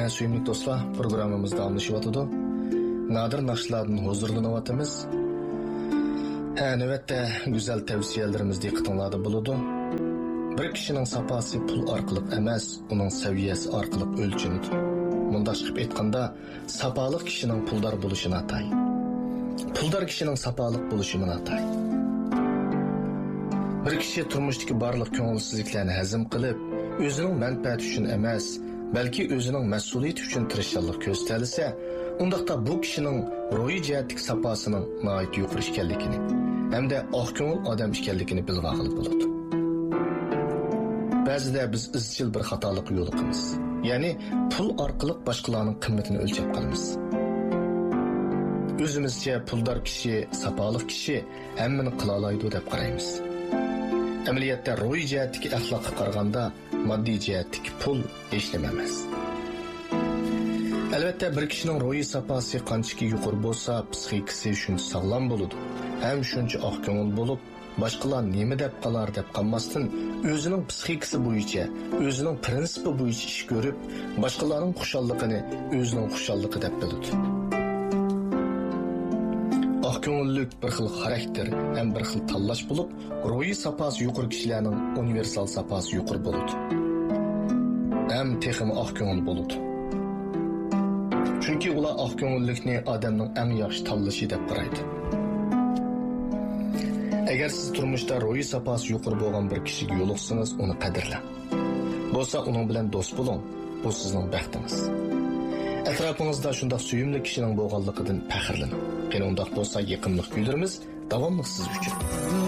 Suyumlik dostlar, programımız davamlaşıvatıdı. Nadir naşlardan huzurlanıvatımız. Növbette güzel tavsiyelerimiz diqqatinglarda buludu. Bir kişinin sapası pul arqılıq emas, onun seviyesi arqılıq ölçünüdü. Mundaq qilib aytganda, sapalıq kişinin puldar buluşuna atay. Puldar kişinin sapalıq buluşuna atay. Bir kishi turmushdagi barliq ko'ngilsizliklarni hazm qilib, o'zining manfaati uchun emas, balki o'zining mas'uliyati uchun tirishchilik ko'rsatilsa, undaqda bu kishining ruhiy jihatdagi sapasining nihoyat yuqori ekanligini, hamda oq ko'ngil odam ekanligini bilib olib bo'ladi. Ba'zida biz izchil bir xatolik yo'liqimiz. Ya'ni pul orqali boshqalarning qimmatini o'lchab qolamiz. O'zimizcha puldor kishi, sapoliq kishi hammani qila oladi deb qaraymiz. Amaliyotda ruhiy jihatdagi axloqqa qaraganda moddiy jihatdagi pul hech nima emas. Albatta bir kishining ruhiy sapasi qanchaki yuqori bo'lsa, psixikasi shuncha sog'lom bo'ladi. Ham shuncha oq ko'ngil bo'lib, boshqalar nima deb qolar deb qolmasdan, o'zining psixikasi bo'yicha, o'zining prinsipi bo'yicha ish ko'rib, boshqalarning xushalligini o'zining xushalligi deb biladi. Oq ko'ngillik bir xil xarakter ham bir xil tanlash bo'lib, ruhiy sapasi yuqori kishilarning universal sapasi yuqori bo'ladi. Ham texmi oq ko'ngil bo'ladi. Chunki ular oq ko'ngillikni odamning eng yaxshi tanlashi deb qaraydi. Agar siz turmushda ruhiy sapasi yuqori bo'lgan bir kishiga yo'liqsangiz, uni qadrlang. Bo'lsa, uning bilan do'st bo'ling. Bu sizning baxtingiz. Atrofingizda shunday suyumli kishining bo'lganligidan faxrlaning. Qani undaq bo'lsa, yaqinlik kuylarimiz davomli siz uchun.